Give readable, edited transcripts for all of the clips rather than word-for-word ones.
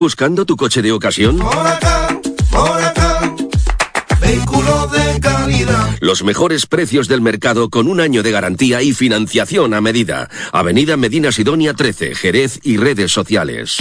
¿Buscando tu coche de ocasión? Vehículo de calidad. Los mejores precios del mercado con un año de garantía y financiación a medida. Avenida Medina Sidonia 13, Jerez y redes sociales.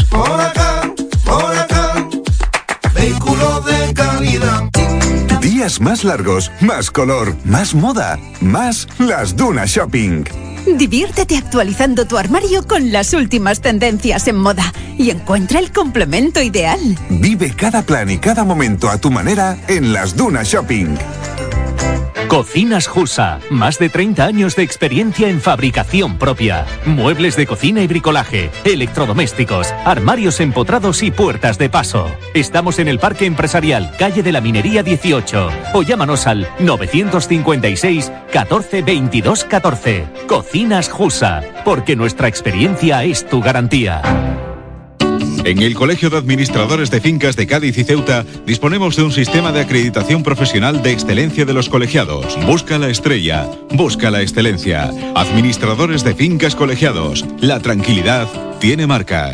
Vehículo de calidad. Días más largos, más color, más moda, más Las Dunas Shopping. Diviértete actualizando tu armario con las últimas tendencias en moda y encuentra el complemento ideal. Vive cada plan y cada momento a tu manera en Las Dunas Shopping. Cocinas Jusa, más de 30 años de experiencia en fabricación propia. Muebles de cocina y bricolaje, electrodomésticos, armarios empotrados y puertas de paso. Estamos en el Parque Empresarial, calle de la Minería 18. O llámanos al 956 14 22 14. Cocinas Jusa, porque nuestra experiencia es tu garantía. En el Colegio de Administradores de Fincas de Cádiz y Ceuta disponemos de un sistema de acreditación profesional de excelencia de los colegiados. Busca la estrella, busca la excelencia. Administradores de Fincas Colegiados. La tranquilidad tiene marca.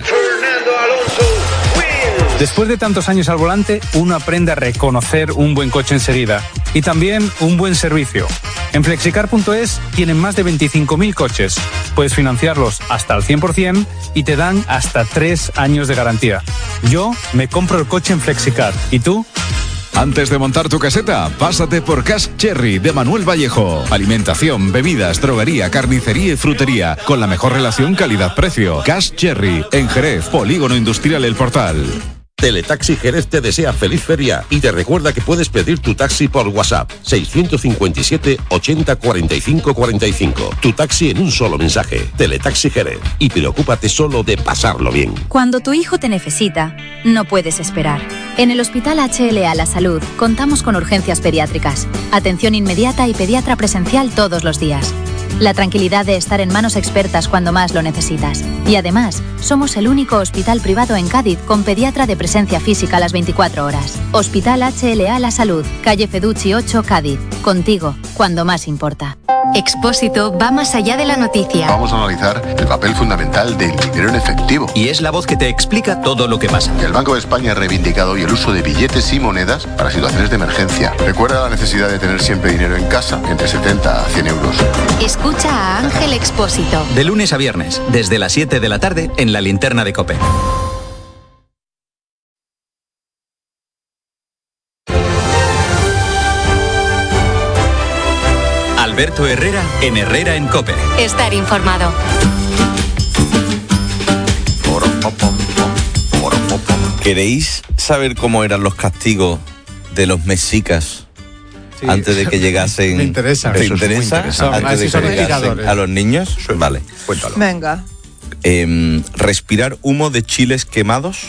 Después de tantos años al volante, uno aprende a reconocer un buen coche enseguida y también un buen servicio. En Flexicar.es tienen más de 25.000 coches. Puedes financiarlos hasta el 100% y te dan hasta 3 años de garantía. Yo me compro el coche en Flexicar. ¿Y tú? Antes de montar tu caseta, pásate por Cash Cherry de Manuel Vallejo. Alimentación, bebidas, droguería, carnicería y frutería con la mejor relación calidad-precio. Cash Cherry en Jerez, Polígono Industrial El Portal. Teletaxi Jerez te desea feliz feria y te recuerda que puedes pedir tu taxi por WhatsApp 657 80 45 45. Tu taxi en un solo mensaje. Teletaxi Jerez. Y preocúpate solo de pasarlo bien. Cuando tu hijo te necesita, no puedes esperar. En el Hospital HLA La Salud contamos con urgencias pediátricas, atención inmediata y pediatra presencial todos los días. La tranquilidad de estar en manos expertas cuando más lo necesitas. Y además, somos el único hospital privado en Cádiz con pediatra de presencia física a las 24 horas. Hospital HLA La Salud, calle Feducci 8, Cádiz. Contigo, cuando más importa. Expósito va más allá de la noticia. Vamos a analizar el papel fundamental del dinero en efectivo. Y es la voz que te explica todo lo que pasa. El Banco de España ha reivindicado hoy el uso de billetes y monedas para situaciones de emergencia. Recuerda la necesidad de tener siempre dinero en casa, entre 70 a 100 euros. Escucha a Ángel Expósito. De lunes a viernes, desde las 7 de la tarde, en la linterna de COPE. Alberto Herrera en Herrera en COPE. Estar informado. ¿Queréis saber cómo eran los castigos de los mexicas antes de que llegasen? Me interesa. ¿Te interesa? Antes de que llegasen a los niños. Vale. Cuéntalo. Venga. Respirar humo de chiles quemados.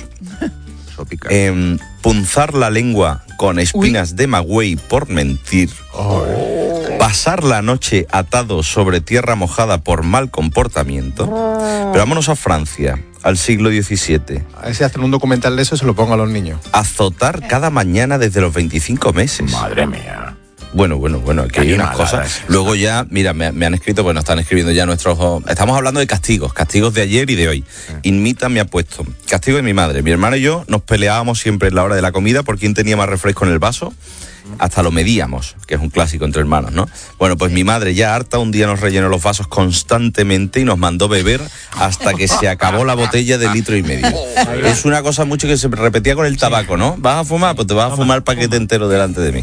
Punzar la lengua con espinas de magüey por mentir. Pasar la noche atado sobre tierra mojada por mal comportamiento. Pero vámonos a Francia, al siglo XVII. A ver si hacen un documental de eso, se lo pongo a los niños. Azotar cada mañana desde los 25 meses. Madre mía. Bueno, aquí hay unas cosas. Luego ya, mira, me han escrito, bueno, están escribiendo ya nuestros... Estamos hablando de castigos de ayer y de hoy. Inmita me ha puesto, castigo de mi madre. Mi hermano y yo nos peleábamos siempre en la hora de la comida por quién tenía más refresco en el vaso. Hasta lo medíamos, que es un clásico entre hermanos, ¿no? Bueno, pues mi madre, ya harta, un día nos rellenó los vasos constantemente y nos mandó beber hasta que se acabó la botella de 1,5 litros. Es una cosa mucho que se repetía con el tabaco, ¿no? ¿Vas a fumar? Pues te vas a fumar el paquete entero delante de mí.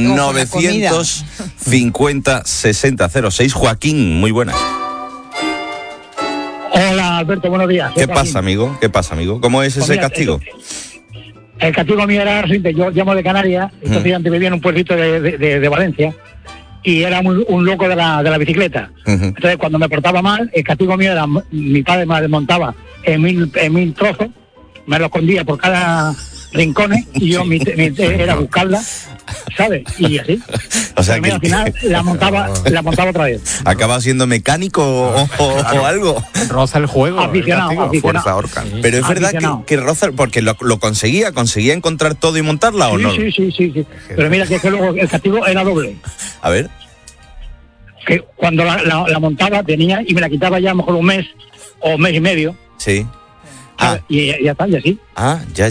950 60 06. Joaquín, muy buenas. Hola, Alberto, buenos días. ¿Qué pasa, amigo? ¿Cómo es ese castigo? El castigo mío era siguiente. Yo llamo de Canarias, entonces antes vivía en un pueblito de Valencia y era un loco de la bicicleta. Entonces cuando me portaba mal, el castigo mío era, mi padre me desmontaba en mil trozos, me lo escondía por cada rincones y yo era buscarla, ¿sabes? Y así. O sea, que al final la montaba otra vez. ¿Acaba siendo mecánico o algo? Roza el juego. Aficionado. Fuerza horca. Pero es verdad que roza, porque lo conseguía encontrar todo y montarla, ¿o no? Sí. Pero mira que luego el castigo era doble. A ver. Que cuando la montaba tenía y me la quitaba ya a lo mejor un mes o mes y medio. Sí. Y ya está, y así. Ah, ya